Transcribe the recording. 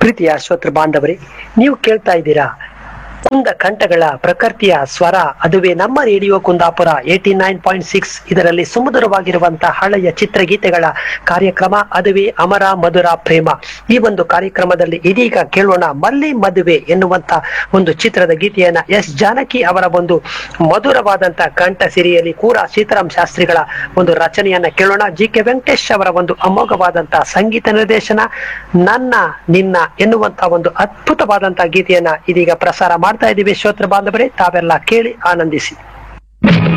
ಪ್ರೀತಿಯ ಶ್ರೋತೃ ಬಾಂಧವರೇ, ನೀವು ಕೇಳ್ತಾ ಇದ್ದೀರಾ ಕುಂದ ಕಂಠಗಳ ಪ್ರಕೃತಿಯ ಸ್ವರ. ಅದುವೇ ನಮ್ಮ ರೇಡಿಯೋ ಕುಂದಾಪುರ 89.6. ಇದರಲ್ಲಿ ಸುಮಧುರವಾಗಿರುವಂತಹ ಹಳೆಯ ಚಿತ್ರಗೀತೆಗಳ ಕಾರ್ಯಕ್ರಮ, ಅದುವೇ ಅಮರ ಮಧುರ ಪ್ರೇಮ. ಈ ಒಂದು ಕಾರ್ಯಕ್ರಮದಲ್ಲಿ ಇದೀಗ ಕೇಳೋಣ ಮಲ್ಲಿ ಮದುವೆ ಎನ್ನುವಂತ ಒಂದು ಚಿತ್ರದ ಗೀತೆಯನ್ನ ಎಸ್ ಜಾನಕಿ ಅವರ ಒಂದು ಮಧುರವಾದಂತ ಕಂಠ ಸಿರಿಯಲ್ಲಿ ಕೂಡ ಸೀತಾರಾಮ್ ಶಾಸ್ತ್ರಿಗಳ ಒಂದು ರಚನೆಯನ್ನ ಕೇಳೋಣ. ಜಿ.ಕೆ. ವೆಂಕಟೇಶ್ ಅವರ ಒಂದು ಅಮೋಘವಾದಂತಹ ಸಂಗೀತ ನಿರ್ದೇಶನ, ನನ್ನ ನಿನ್ನ ಎನ್ನುವಂತ ಒಂದು ಅದ್ಭುತವಾದಂತಹ ಗೀತೆಯನ್ನ ಇದೀಗ ಪ್ರಸಾರ ಮಾಡ್ತಾ ಇದ್ದೀವಿ. ಶ್ರೋತೃ ಬಾಂಧವರೇ, ತಾವೆಲ್ಲ ಕೇಳಿ ಆನಂದಿಸಿ.